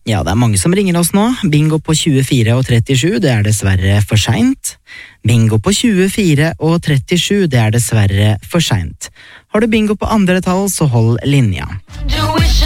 Ja, det mange som ringer oss nå. Bingo på 24 og 37, det dessverre for sent. Bingo på 24 og 37, det dessverre for sent. Har du bingo på andre tall, så hold linja.